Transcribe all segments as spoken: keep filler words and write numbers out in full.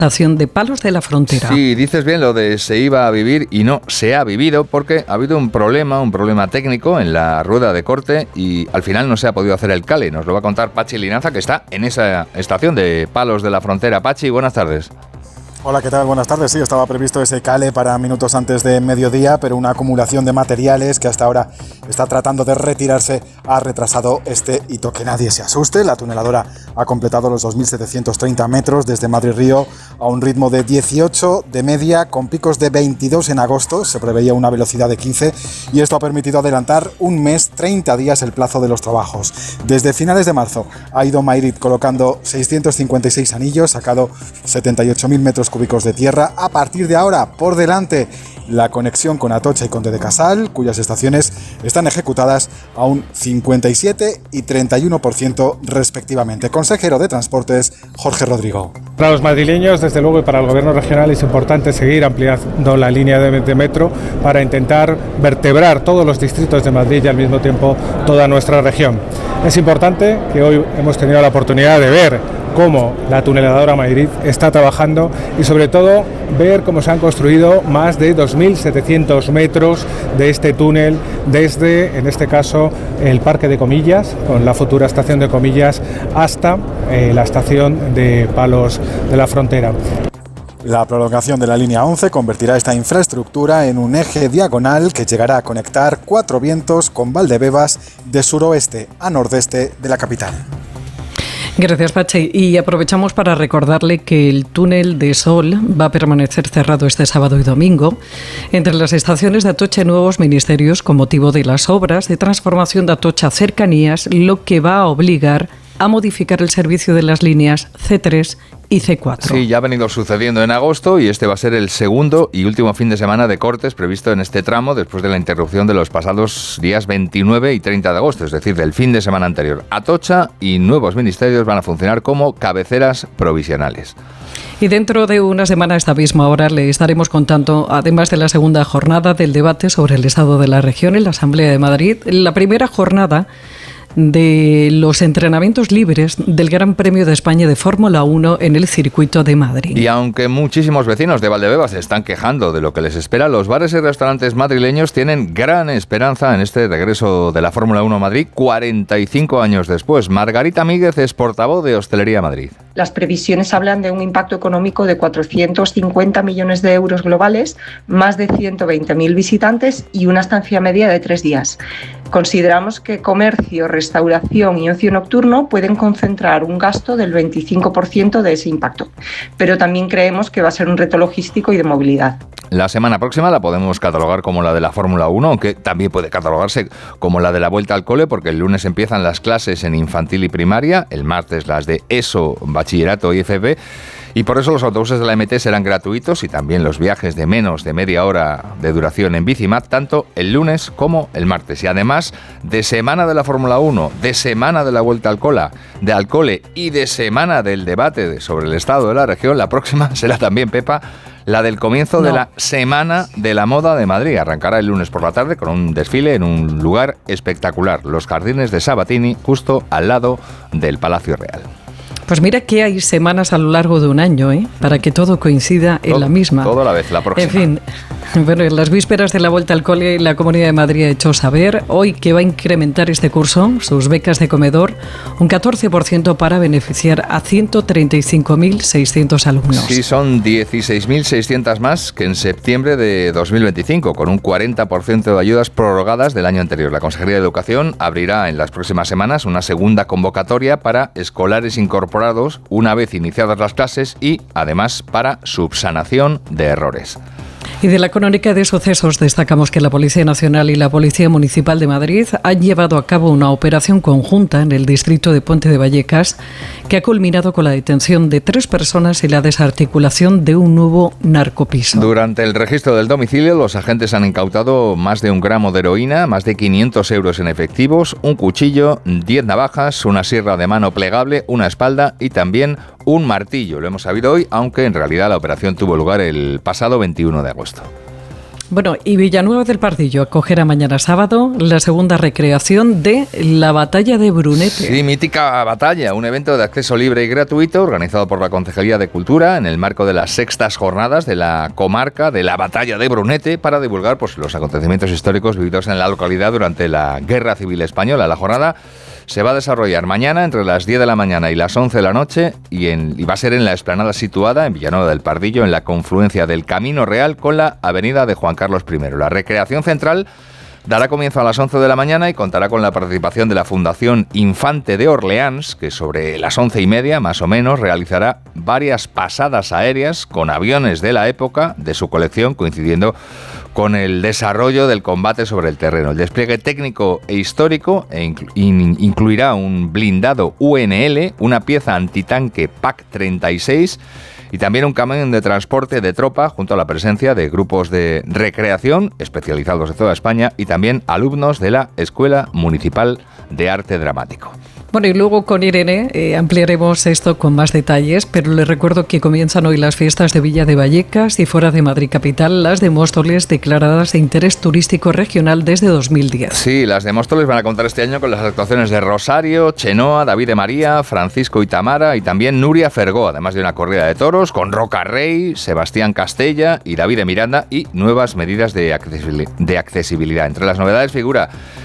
estación de Palos de la Frontera. Sí, dices bien lo de se iba a vivir y no se ha vivido porque ha habido un problema, un problema técnico en la rueda de corte y al final no se ha podido hacer el cale. Nos lo va a contar Pachi Linaza, que está en esa estación de Palos de la Frontera. Pachi, buenas tardes. Hola, ¿qué tal? Buenas tardes. Sí, estaba previsto ese cale para minutos antes de mediodía, pero una acumulación de materiales que hasta ahora está tratando de retirarse ha retrasado este hito. Que nadie se asuste, la tuneladora ha completado los dos mil setecientos treinta metros desde Madrid-Río a un ritmo de dieciocho de media, con picos de veintidós en agosto, se preveía una velocidad de quince, y esto ha permitido adelantar un mes, treinta días el plazo de los trabajos. Desde finales de marzo ha ido Mayrit colocando seiscientos cincuenta y seis anillos, sacado setenta y ocho mil metros cúbicos de tierra. A partir de ahora, por delante, la conexión con Atocha y Conde de Casal, cuyas estaciones están ejecutadas a un cincuenta y siete y treinta y uno por ciento respectivamente. Consejero de Transportes, Jorge Rodrigo. Para los madrileños, desde luego, y para el Gobierno regional es importante seguir ampliando la línea de, de metro para intentar vertebrar todos los distritos de Madrid y al mismo tiempo toda nuestra región. Es importante que hoy hemos tenido la oportunidad de ver cómo la tuneladora Mayrit está trabajando y sobre todo ver cómo se han construido más de dos mil setecientos metros de este túnel desde, en este caso, el Parque de Comillas, con la futura estación de Comillas, hasta eh, la estación de Palos de la Frontera. La prolongación de la línea once convertirá esta infraestructura en un eje diagonal que llegará a conectar Cuatro Vientos con Valdebebas de suroeste a nordeste de la capital. Gracias, Pachi. Y aprovechamos para recordarle que el túnel de Sol va a permanecer cerrado este sábado y domingo entre las estaciones de Atocha y Nuevos Ministerios con motivo de las obras de transformación de Atocha Cercanías, lo que va a obligar a modificar el servicio de las líneas ce tres y ce cuatro. Sí, ya ha venido sucediendo en agosto y este va a ser el segundo y último fin de semana de cortes previsto en este tramo después de la interrupción de los pasados días veintinueve y treinta de agosto, es decir, del fin de semana anterior. Atocha y Nuevos Ministerios van a funcionar como cabeceras provisionales. Y dentro de una semana, a esta misma hora, le estaremos contando, además de la segunda jornada del debate sobre el estado de la región en la Asamblea de Madrid, la primera jornada de los entrenamientos libres del Gran Premio de España de Fórmula uno en el circuito de Madrid. Y aunque muchísimos vecinos de Valdebebas se están quejando de lo que les espera, los bares y restaurantes madrileños tienen gran esperanza en este regreso de la Fórmula uno a Madrid cuarenta y cinco años después. Margarita Míguez es portavoz de Hostelería Madrid. Las previsiones hablan de un impacto económico de cuatrocientos cincuenta millones de euros globales, más de ciento veinte mil visitantes y una estancia media de tres días. Consideramos que comercio, restauración y ocio nocturno pueden concentrar un gasto del veinticinco por ciento de ese impacto, pero también creemos que va a ser un reto logístico y de movilidad. La semana próxima la podemos catalogar como la de la Fórmula uno, aunque también puede catalogarse como la de la vuelta al cole, porque el lunes empiezan las clases en infantil y primaria, el martes las de ESO, bachillerato y F P, y por eso los autobuses de la M T serán gratuitos y también los viajes de menos de media hora de duración en Bicimat, tanto el lunes como el martes. Y además de semana de la Fórmula uno, de semana de la vuelta al cola, de al cole y de semana del debate sobre el estado de la región, la próxima será también, Pepa, la del comienzo no. de la Semana de la Moda de Madrid. Arrancará el lunes por la tarde con un desfile en un lugar espectacular, los Jardines de Sabatini, justo al lado del Palacio Real. Pues mira que hay semanas a lo largo de un año, ¿eh? Para que todo coincida en todo, la misma. Todo a la vez, la próxima. En fin, bueno, en las vísperas de la vuelta al cole, la Comunidad de Madrid ha hecho saber hoy que va a incrementar este curso, sus becas de comedor, un catorce por ciento para beneficiar a ciento treinta y cinco mil seiscientos alumnos. Sí, son dieciséis mil seiscientos más que en septiembre de dos mil veinticinco, con un cuarenta por ciento de ayudas prorrogadas del año anterior. La Consejería de Educación abrirá en las próximas semanas una segunda convocatoria para escolares incorporados una vez iniciadas las clases y, además, para subsanación de errores. Y de la crónica de sucesos destacamos que la Policía Nacional y la Policía Municipal de Madrid han llevado a cabo una operación conjunta en el distrito de Puente de Vallecas que ha culminado con la detención de tres personas y la desarticulación de un nuevo narcopiso. Durante el registro del domicilio, los agentes han incautado más de un gramo de heroína, más de quinientos euros en efectivos, un cuchillo, diez navajas, una sierra de mano plegable, una espalda y también un martillo. Lo hemos sabido hoy, aunque en realidad la operación tuvo lugar el pasado veintiuno de agosto. Bueno, y Villanueva del Pardillo acogerá mañana sábado la segunda recreación de la Batalla de Brunete. Sí, mítica batalla, un evento de acceso libre y gratuito organizado por la Concejalía de Cultura en el marco de las sextas jornadas de la comarca de la Batalla de Brunete para divulgar pues, los acontecimientos históricos vividos en la localidad durante la Guerra Civil Española. La jornada se va a desarrollar mañana entre las diez de la mañana y las once de la noche y, en, y va a ser en la explanada situada en Villanueva del Pardillo, en la confluencia del Camino Real con la avenida de Juan Carlos primero. La recreación central dará comienzo a las once de la mañana y contará con la participación de la Fundación Infante de Orleans, que sobre las once y media, más o menos, realizará varias pasadas aéreas con aviones de la época de su colección, coincidiendo con el desarrollo del combate sobre el terreno. El despliegue técnico e histórico e inclu- in- incluirá un blindado U N L, una pieza antitanque P A C treinta y seis y también un camión de transporte de tropa junto a la presencia de grupos de recreación especializados de toda España y también alumnos de la Escuela Municipal de Arte Dramático. Bueno, y luego con Irene eh, ampliaremos esto con más detalles, pero les recuerdo que comienzan hoy las fiestas de Villa de Vallecas y fuera de Madrid capital, las de Móstoles declaradas de interés turístico regional desde dos mil diez. Sí, las de Móstoles van a contar este año con las actuaciones de Rosario, Chenoa, David de María, Francisco y Tamara y también Nuria Fergó, además de una corrida de toros con Roca Rey, Sebastián Castella y David de Miranda y nuevas medidas de accesibilidad. Entre las novedades figura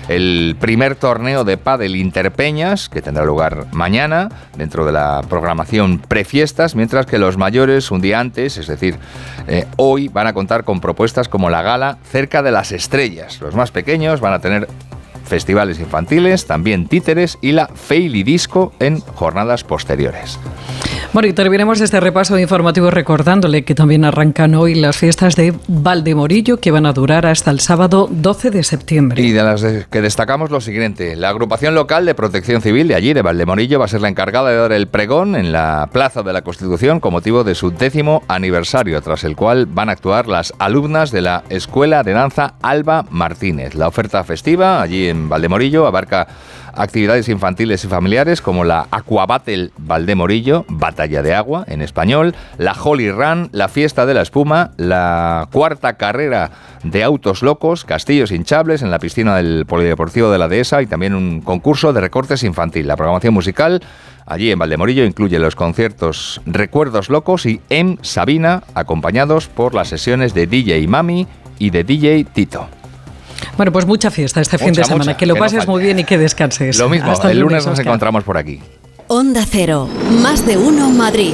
el primer torneo de pádel Interpeñas, que tendrá lugar mañana dentro de la programación prefiestas, mientras que los mayores un día antes, es decir, eh, hoy van a contar con propuestas como la gala Cerca de las Estrellas. Los más pequeños van a tener festivales infantiles, también títeres y la Feili Disco en jornadas posteriores. Bueno, y terminemos este repaso informativo recordándole que también arrancan hoy las fiestas de Valdemorillo, que van a durar hasta el sábado doce de septiembre. Y de las de que destacamos lo siguiente: la agrupación local de protección civil de allí, de Valdemorillo, va a ser la encargada de dar el pregón en la Plaza de la Constitución con motivo de su décimo aniversario, tras el cual van a actuar las alumnas de la Escuela de Danza Alba Martínez. La oferta festiva allí en Valdemorillo abarca actividades infantiles y familiares como la Aquabattle Valdemorillo, batalla de agua en español, la Holy Run, la fiesta de la espuma, la cuarta carrera de autos locos, castillos hinchables en la piscina del Polideportivo de la Dehesa y también un concurso de recortes infantil. La programación musical allí en Valdemorillo incluye los conciertos Recuerdos Locos y M. Sabina, acompañados por las sesiones de D J Mami y de D J Tito. Bueno, pues mucha fiesta este fin Mucha, de semana. mucha, Que lo que no pases falte. muy bien y que descanses. Lo mismo, Hasta el lunes nos Óscar. encontramos por aquí. Onda Cero, más de uno Madrid.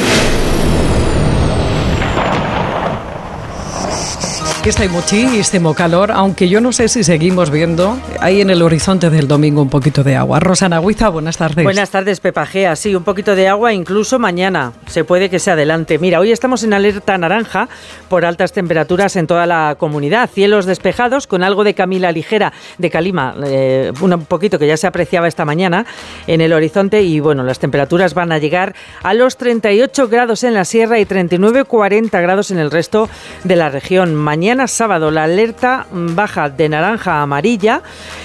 Está hay muchísimo calor, aunque yo no sé si seguimos viendo ahí en el horizonte del domingo un poquito de agua. Rosana Huiza, buenas tardes. Buenas tardes, Pepa Gea. Sí, un poquito de agua incluso mañana. Se puede que se adelante. Mira, hoy estamos en alerta naranja por altas temperaturas en toda la comunidad. Cielos despejados con algo de camila ligera, de calima, eh, un poquito que ya se apreciaba esta mañana en el horizonte. Y bueno, las temperaturas van a llegar a los treinta y ocho grados en la sierra y treinta y nueve a cuarenta grados en el resto de la región. Mañana sábado la alerta baja de naranja a amarilla,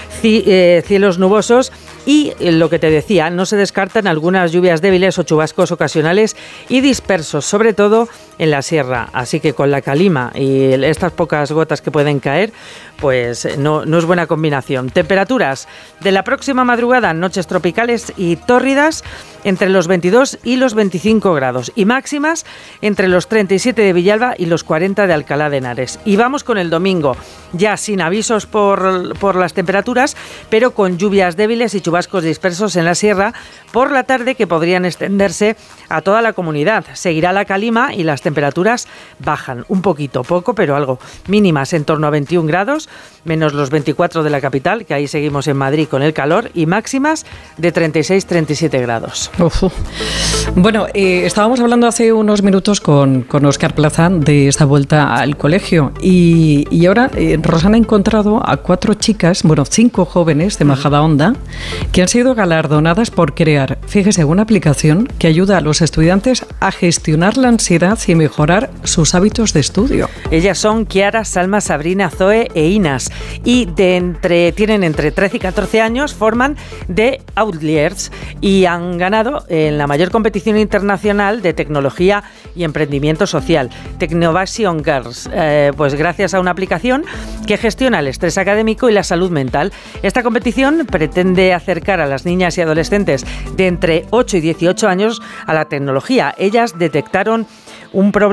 cielos nubosos y lo que te decía, no se descartan algunas lluvias débiles o chubascos ocasionales y dispersos, sobre todo en la sierra. Así que con la calima y estas pocas gotas que pueden caer, pues no, no es buena combinación. Temperaturas de la próxima madrugada, noches tropicales y tórridas entre los veintidós y los veinticinco grados y máximas entre los treinta y siete de Villalba y los cuarenta de Alcalá de Henares. Y vamos con el domingo, ya sin avisos por, por las temperaturas, pero con lluvias débiles y chubascos dispersos en la sierra por la tarde que podrían extenderse a toda la comunidad. Seguirá la calima y las temperaturas bajan un poquito, poco, pero algo. Mínimas en torno a veintiún grados, menos los veinticuatro de la capital, que ahí seguimos en Madrid con el calor, y máximas de treinta y seis a treinta y siete grados. Uf. Bueno, eh, estábamos hablando hace unos minutos con, con Óscar Plaza de esta vuelta al colegio y, y ahora eh, Rosana ha encontrado a cuatro chicas, bueno, cinco jóvenes de Majadahonda que han sido galardonadas por crear, fíjese, una aplicación que ayuda a los estudiantes a gestionar la ansiedad y mejorar sus hábitos de estudio. Ellas son Kiara, Salma, Sabrina, Zoe e Inas y de entre, tienen entre trece y catorce años, forman The Outliers y han ganado en la mayor competición internacional de tecnología y emprendimiento social, Technovation Girls. Eh, pues Pues gracias a una aplicación que gestiona el estrés académico y la salud mental. Esta competición pretende acercar a las niñas y adolescentes de entre ocho y dieciocho años a la tecnología. Ellas detectaron un problema